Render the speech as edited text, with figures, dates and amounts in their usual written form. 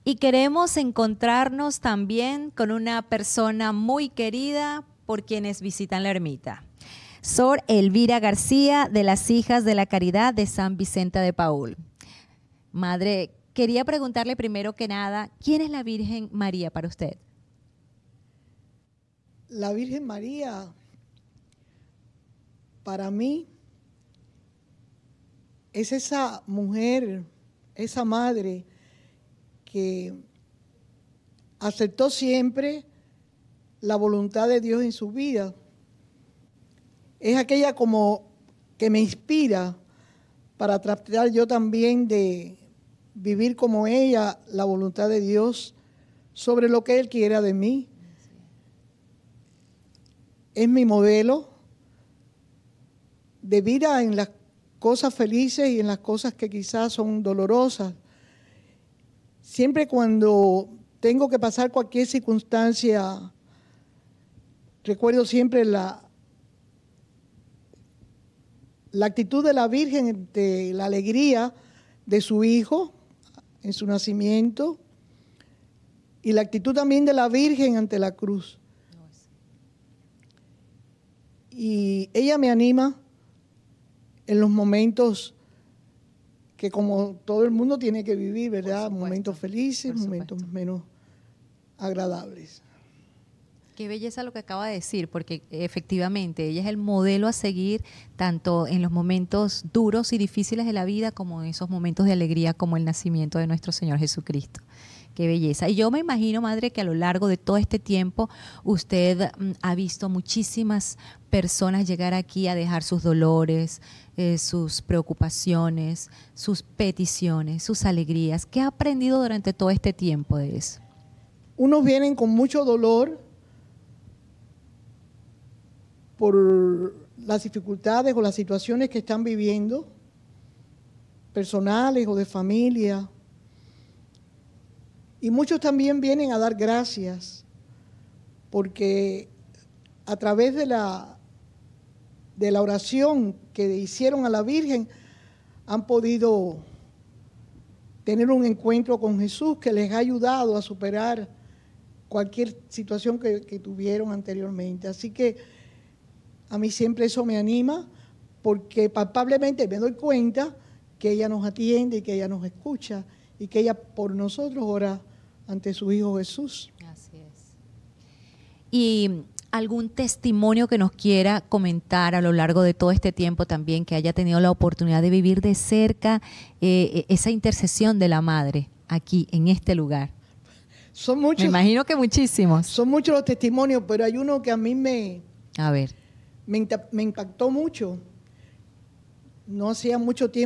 Y queremos encontrarnos también con una persona muy querida por quienes visitan la ermita. Sor Elvira García, de las Hijas de la Caridad de San Vicente de Paúl. Madre, quería preguntarle primero que nada, ¿quién es la Virgen María para usted? La Virgen María, para mí, es esa mujer, esa madre que aceptó siempre la voluntad de Dios en su vida. Es aquella como que me inspira para tratar yo también de vivir como ella la voluntad de Dios sobre lo que Él quiera de mí. Es mi modelo de vida en las cosas felices y en las cosas que quizás son dolorosas. Siempre cuando tengo que pasar cualquier circunstancia, recuerdo siempre la actitud de la Virgen ante la alegría de su hijo en su nacimiento y la actitud también de la Virgen ante la cruz. Y ella me anima en los momentos que como todo el mundo tiene que vivir, ¿verdad? Momentos felices, momentos menos agradables. Qué belleza lo que acaba de decir, porque efectivamente ella es el modelo a seguir tanto en los momentos duros y difíciles de la vida como en esos momentos de alegría como el nacimiento de nuestro Señor Jesucristo. Qué belleza. Y yo me imagino, madre, que a lo largo de todo este tiempo usted ha visto muchísimas personas llegar aquí a dejar sus dolores, sus preocupaciones, sus peticiones, sus alegrías. ¿Qué ha aprendido durante todo este tiempo de eso? Unos vienen con mucho dolor por las dificultades o las situaciones que están viviendo, personales o de familia. Y muchos también vienen a dar gracias, porque a través de la oración que hicieron a la Virgen, han podido tener un encuentro con Jesús que les ha ayudado a superar cualquier situación que tuvieron anteriormente. Así que a mí siempre eso me anima, porque palpablemente me doy cuenta que ella nos atiende y que ella nos escucha y que ella por nosotros ora ante su Hijo Jesús. Así es. ¿Y algún testimonio que nos quiera comentar a lo largo de todo este tiempo también, que haya tenido la oportunidad de vivir de cerca esa intercesión de la Madre aquí, en este lugar? Son muchos. Me imagino que muchísimos. Son muchos los testimonios, pero hay uno que a mí me A ver. impactó mucho. No hacía mucho tiempo